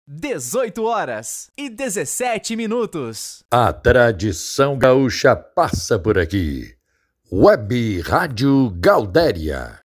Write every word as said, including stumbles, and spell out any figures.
dezoito horas e dezessete minutos. A tradição gaúcha passa por aqui. Web Rádio Gaudéria.